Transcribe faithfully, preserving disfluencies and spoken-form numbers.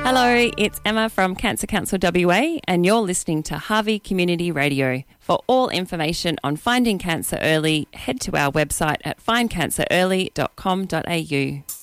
Hello, it's Emma from Cancer Council W A and you're listening to Harvey Community Radio. For all information on finding cancer early, head to our website at find cancer early dot com dot a u.